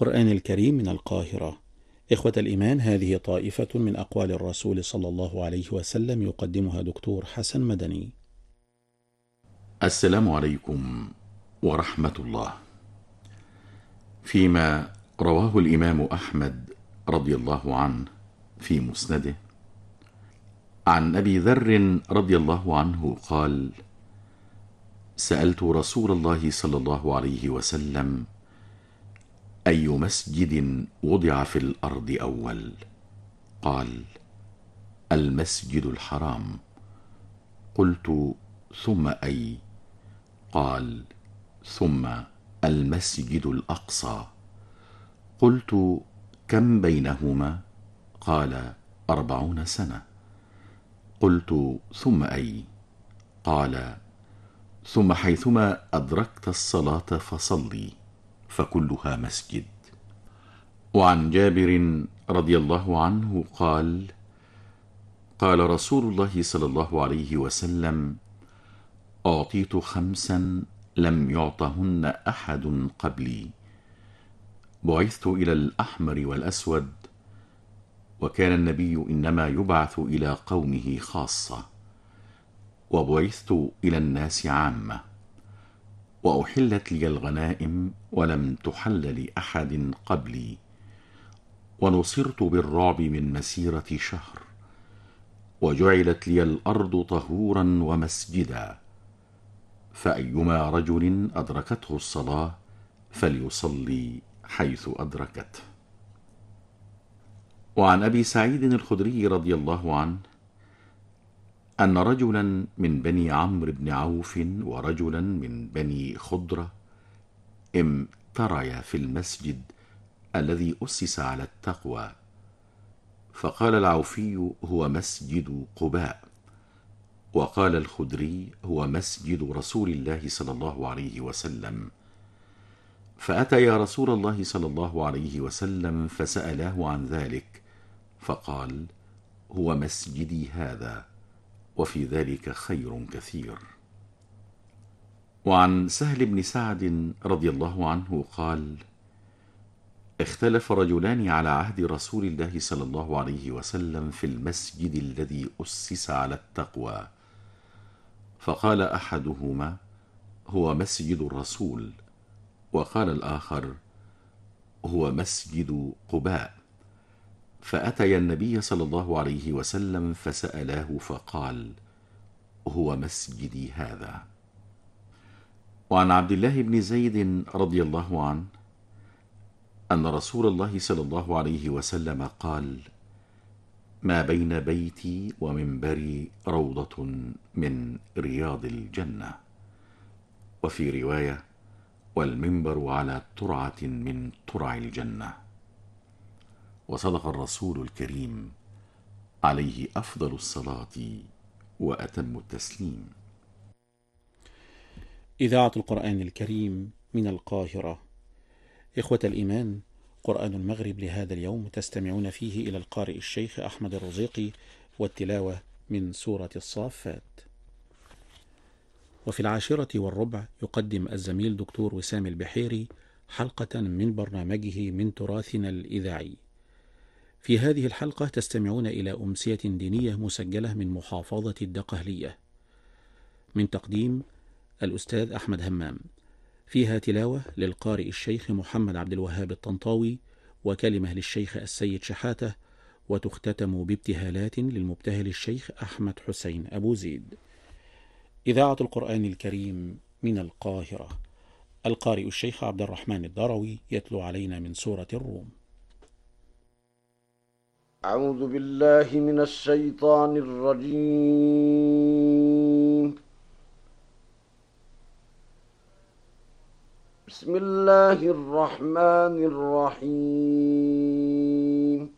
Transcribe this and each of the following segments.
القرآن الكريم من القاهرة. إخوة الإيمان، هذه طائفة من أقوال الرسول صلى الله عليه وسلم يقدمها دكتور حسن مدني. السلام عليكم ورحمة الله. فيما رواه الإمام أحمد رضي الله عنه في مسنده عن أبي ذر رضي الله عنه قال: سألت رسول الله صلى الله عليه وسلم: أي مسجد وضع في الأرض أول؟ قال: المسجد الحرام. قلت: ثم أي؟ قال: ثم المسجد الأقصى. قلت: كم بينهما؟ قال: 40 سنة. قلت: ثم أي؟ قال: ثم حيثما أدركت الصلاة فصلي، فكلها مسجد. وعن جابر رضي الله عنه قال: قال رسول الله صلى الله عليه وسلم: أعطيت 5 لم يعطهن أحد قبلي. بعثت إلى الأحمر والأسود، وكان النبي إنما يبعث إلى قومه خاصة، وبعثت إلى الناس عامة، وأحلت لي الغنائم ولم تحل لأحد قبلي، ونصرت بالرعب من مسيرة شهر، وجعلت لي الأرض طهورا ومسجدا، فأيما رجل أدركته الصلاة فليصلي حيث أدركته. وعن أبي سعيد الخدري رضي الله عنه أن رجلا من بني عمرو بن عوف ورجلا من بني خضرة امتريا في المسجد الذي أسس على التقوى، فقال العوفي: هو مسجد قباء، وقال الخدري: هو مسجد رسول الله صلى الله عليه وسلم. فأتيا رسول الله صلى الله عليه وسلم فسألاه عن ذلك، فقال: هو مسجدي هذا، وفي ذلك خير كثير. وعن سهل بن سعد رضي الله عنه قال: اختلف رجلان على عهد رسول الله صلى الله عليه وسلم في المسجد الذي أسس على التقوى، فقال أحدهما: هو مسجد الرسول، وقال الآخر: هو مسجد قباء. فأتيا النبي صلى الله عليه وسلم فسألاه، فقال: هو مسجدي هذا. وعن عبد الله بن زيد رضي الله عنه أن رسول الله صلى الله عليه وسلم قال: ما بين بيتي ومنبري روضة من رياض الجنة. وفي رواية: والمنبر على ترعة من ترع الجنة. وصدق الرسول الكريم عليه أفضل الصلاة وأتم التسليم. إذاعة القرآن الكريم من القاهرة. إخوة الإيمان، قرآن المغرب لهذا اليوم تستمعون فيه إلى القارئ الشيخ أحمد الرزيقي والتلاوة من سورة الصافات. وفي 10:15 يقدم الزميل دكتور وسام البحيري حلقة من برنامجه من تراثنا الإذاعي. في هذه الحلقة تستمعون إلى أمسية دينية مسجلة من محافظة الدقهلية من تقديم الأستاذ أحمد همام، فيها تلاوة للقارئ الشيخ محمد عبد الوهاب الطنطاوي، وكلمة للشيخ السيد شحاتة، وتختتم بابتهالات للمبتهل الشيخ أحمد حسين أبو زيد. إذاعة القرآن الكريم من القاهرة. القارئ الشيخ عبد الرحمن الدروي يتلو علينا من سورة الروم. أعوذ بالله من الشيطان الرجيم. بسم الله الرحمن الرحيم.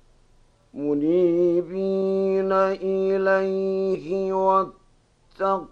منيبين إليه واتقوا